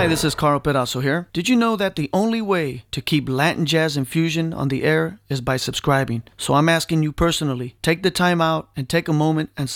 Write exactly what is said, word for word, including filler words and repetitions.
Hi, this is Carl Pedazo here. Did you know that the only way to keep Latin Jazz Infusion on the air is by subscribing? So I'm asking you personally, take the time out and take a moment and